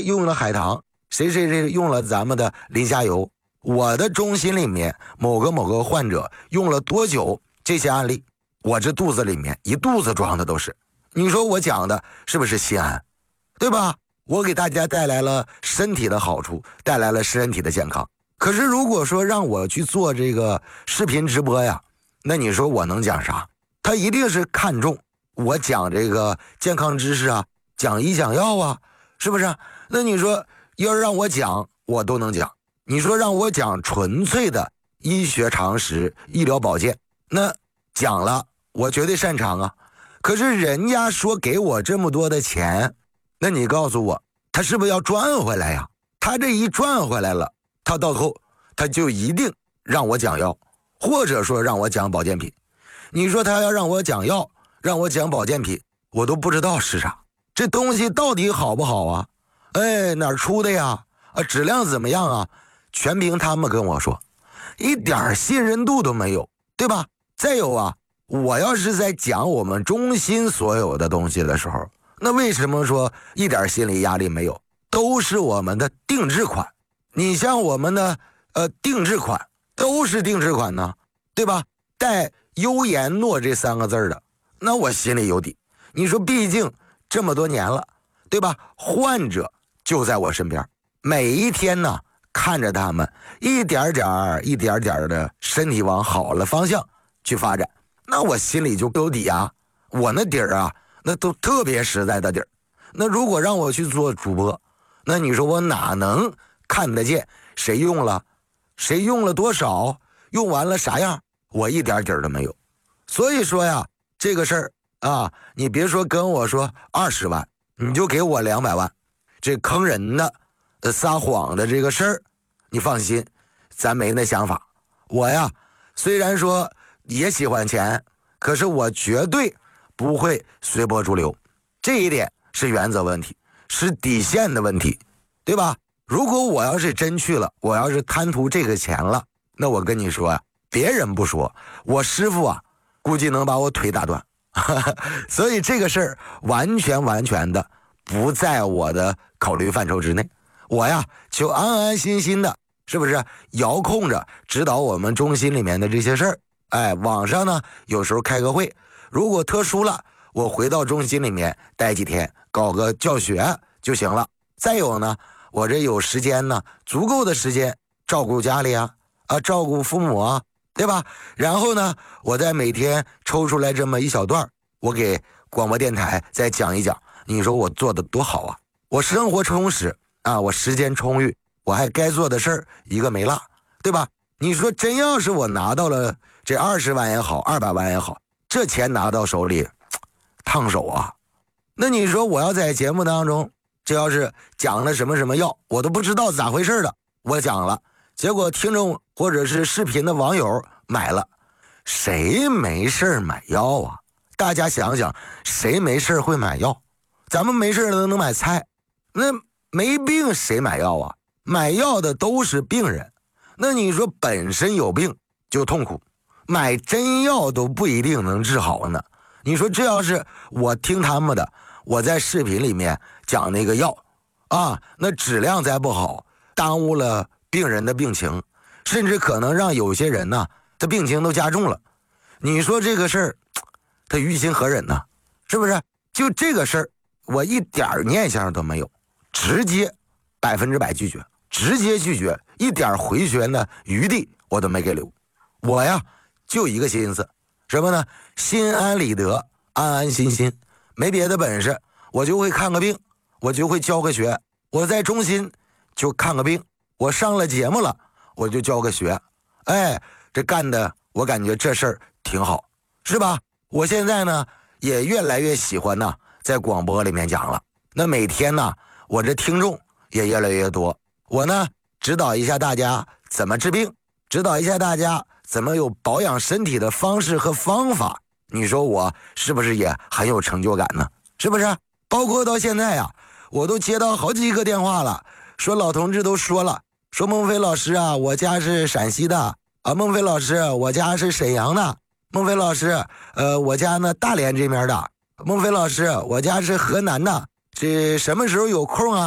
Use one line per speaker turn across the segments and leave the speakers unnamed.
用了海棠，谁用了咱们的磷虾油。我的中心里面某个患者用了多久，这些案例我这肚子里面一肚子装的都是。你说我讲的是不是心安，对吧？我给大家带来了身体的好处，带来了身体的健康。可是如果说让我去做这个视频直播呀，那你说我能讲啥？他一定是看重我讲这个健康知识啊，讲医讲药啊，是不是？那你说要是让我讲，我都能讲。你说让我讲纯粹的医学常识、医疗保健，那讲了我绝对擅长啊。可是人家说给我这么多的钱，那你告诉我，他是不是要赚回来呀？他这一赚回来了，他到头他就一定让我讲药，或者说让我讲保健品。你说他要让我讲药，让我讲保健品，我都不知道是啥。这东西到底好不好啊？哪儿出的呀？质量怎么样啊？全凭他们跟我说，一点信任度都没有，对吧？再有啊，我要是在讲我们中心所有的东西的时候，那为什么说一点心理压力没有？都是我们的定制款。你像我们的定制款都是定制款呢，对吧？带优颜诺这3个字的，那我心里有底。你说毕竟这么多年了，对吧？患者就在我身边，每一天呢看着他们一点点的身体往好了方向去发展，那我心里就有底啊。我那底儿啊，那都特别实在的底儿。那如果让我去做主播，那你说我哪能看得见谁用了，谁用了多少，用完了啥样，我一点底儿都没有。所以说呀，这个事儿啊，你别说跟我说20万，你就给我200万，这坑人的撒谎的这个事儿，你放心，咱没那想法。我呀虽然说也喜欢钱，可是我绝对不会随波逐流，这一点是原则问题，是底线的问题，对吧？如果我要是真去了，我要是贪图这个钱了，那我跟你说呀，别人不说，我师傅啊估计能把我腿打断。所以这个事儿完全的不在我的考虑范畴之内。我呀就安安心心的，是不是遥控着指导我们中心里面的这些事儿？网上呢有时候开个会，如果特殊了，我回到中心里面待几天，搞个教学就行了。再有呢，我这有时间呢，足够的时间照顾家里啊，照顾父母啊，对吧？然后呢，我再每天抽出来这么一小段，我给广播电台再讲一讲。你说我做的多好啊！我生活充实啊，我时间充裕，我还该做的事儿一个没落，对吧？你说真要是我拿到了这20万也好，200万也好，这钱拿到手里烫手啊。那你说我要在节目当中，这要是讲了什么药，我都不知道咋回事的，我讲了，结果听众或者是视频的网友买了，谁没事买药啊？大家想想，谁没事会买药？咱们没事都能买菜，那没病谁买药啊？买药的都是病人，那你说本身有病就痛苦，买真药都不一定能治好呢。你说这要是我听他们的，我在视频里面讲那个药啊，那质量再不好，耽误了病人的病情，甚至可能让有些人呢，他病情都加重了。你说这个事儿，他于心何忍呢？是不是？就这个事儿，我一点念想都没有，直接100%拒绝，直接拒绝，一点回旋的余地我都没给留。我呀就一个心思，什么呢？心安理得，安安心心，没别的本事，我就会看个病，我就会教个学。我在中心就看个病，我上了节目了，我就教个学。这干的我感觉这事儿挺好，是吧？我现在呢也越来越喜欢呢在广播里面讲了，那每天呢我这听众也越来越多，我呢指导一下大家怎么治病，指导一下大家怎么有保养身体的方式和方法。你说我是不是也很有成就感呢？是不是？包括到现在啊，我都接到好几个电话了，说老同志都说了，说孟非老师啊，我家是陕西的啊，孟非老师我家是沈阳的，孟非老师我家呢大连这边的，孟非老师我家是河南的，这什么时候有空啊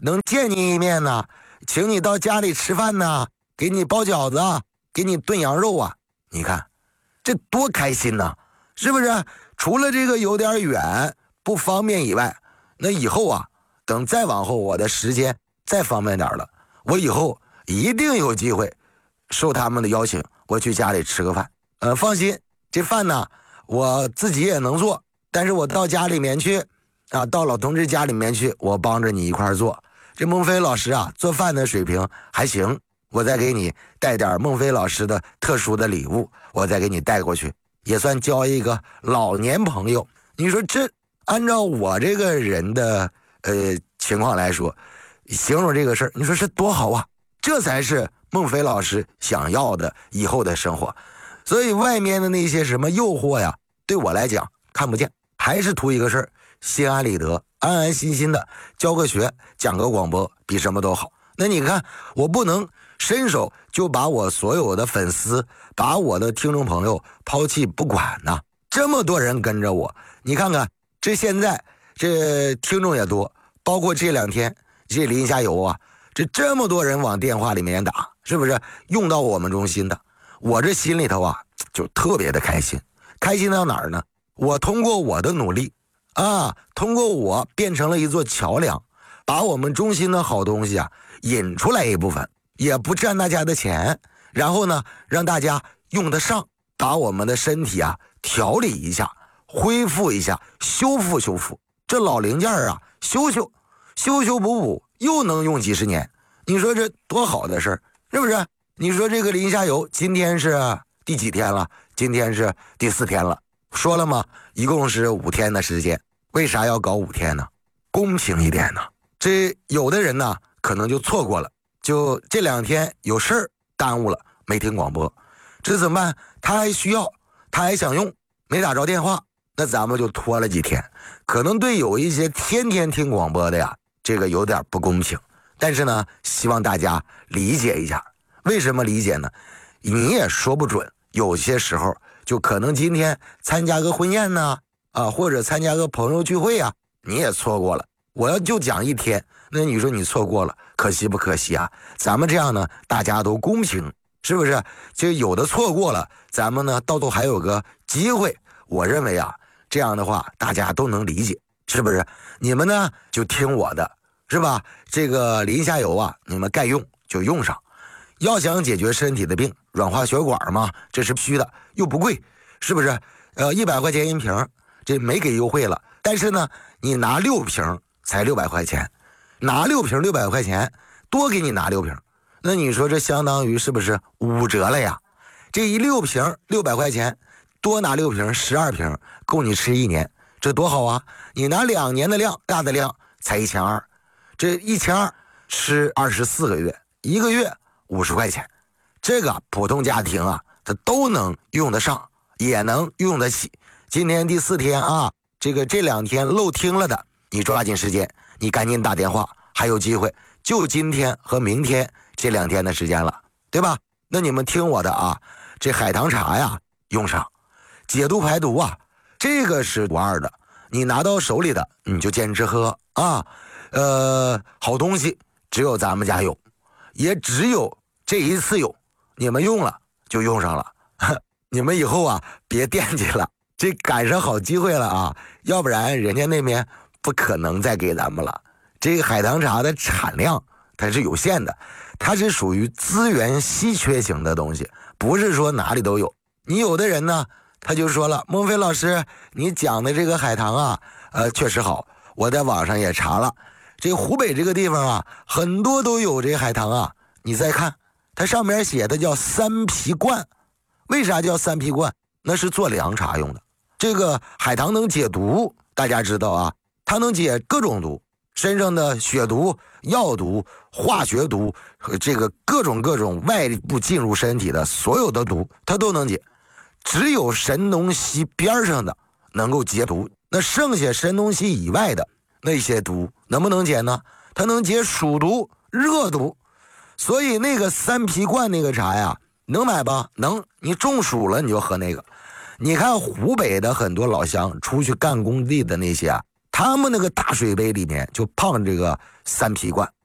能见你一面呢，请你到家里吃饭呢，给你包饺子啊，给你炖羊肉啊，你看这多开心呢，是不是？除了这个有点远不方便以外，那以后啊，等再往后我的时间再方便点了，我以后一定有机会受他们的邀请，我去家里吃个饭。放心，这饭呢我自己也能做，但是我到家里面去啊，到老同志家里面去，我帮着你一块做。这孟非老师啊，做饭的水平还行，我再给你带点孟非老师的特殊的礼物，我再给你带过去，也算交一个老年朋友。你说这按照我这个人的情况来说，形容这个事儿，你说是多好啊！这才是孟非老师想要的以后的生活。所以外面的那些什么诱惑呀，对我来讲看不见，还是图一个事儿，心安理得，安安心心的教个学，讲个广播，比什么都好。那你看，我不能伸手就把我所有的粉丝，把我的听众朋友抛弃不管呐。这么多人跟着我，你看看这现在这听众也多，包括这2天这临下游啊，这么多人往电话里面打，是不是用到我们中心的？我这心里头啊就特别的开心。开心到哪儿呢？我通过我的努力啊，通过我变成了一座桥梁，把我们中心的好东西啊引出来一部分，也不占大家的钱，然后呢让大家用得上，把我们的身体啊调理一下，恢复一下，修复修复这老零件啊，修修补补，又能用几十年。你说这多好的事儿，是不是？你说这个临下游今天是第几天了？今天是第4天了。说了吗？一共是5天的时间。为啥要搞5天呢？公平一点呢。这有的人呢可能就错过了，就这2天有事儿耽误了，没听广播。这怎么办？他还需要，他还想用，没打着电话，那咱们就拖了几天。可能对有一些天天听广播的呀，这个有点不公平。但是呢，希望大家理解一下。为什么理解呢？你也说不准，有些时候就可能今天参加个婚宴呢，或者参加个朋友聚会啊，你也错过了。我要就讲1天，那你说你错过了，可惜不可惜啊？咱们这样呢，大家都公平，是不是？就有的错过了，咱们呢到头还有个机会。我认为啊，这样的话大家都能理解，是不是？你们呢就听我的，是吧？这个临下游啊，你们该用就用上。要想解决身体的病，软化血管嘛，这是必须的，又不贵，是不是？100块钱1瓶，这没给优惠了。但是呢，你拿6瓶才600块钱，拿6瓶600块钱，多给你拿6瓶，那你说这相当于是不是5折了呀？这一6瓶600块钱，多拿6瓶12瓶，够你吃1年，这多好啊！你拿2年的量，大的量才1200，这1200吃24个月，1个月50块钱，这个普通家庭啊，它都能用得上，也能用得起。今天第4天啊，这2天漏听了的，你抓紧时间，你赶紧打电话，还有机会，就今天和明天这2天的时间了，对吧？那你们听我的啊，这海棠茶呀，用上，解毒排毒啊，这个是无二的。你拿到手里的，你就坚持喝啊。好东西只有咱们家有，也只有这一次有，你们用了就用上了，你们以后啊别惦记了，这赶上好机会了啊，要不然人家那边不可能再给咱们了。这个海棠茶的产量它是有限的，它是属于资源稀缺型的东西，不是说哪里都有。你有的人呢，他就说了，孟非老师，你讲的这个海棠啊，确实好，我在网上也查了，这湖北这个地方啊，很多都有这海棠啊。你再看，它上面写的叫3皮罐，为啥叫3皮罐？那是做凉茶用的。这个海棠能解毒，大家知道啊，它能解各种毒，身上的血毒、药毒、化学毒和这个各种外部进入身体的所有的毒，它都能解。只有神农溪边上的能够解毒，那剩下神农溪以外的那些毒能不能解呢？它能解暑毒、热毒。所以那个3皮罐那个茶呀，能买吧？能，你中暑了你就喝那个。你看湖北的很多老乡出去干工地的那些啊，他们那个大水杯里面就泡这个3皮罐，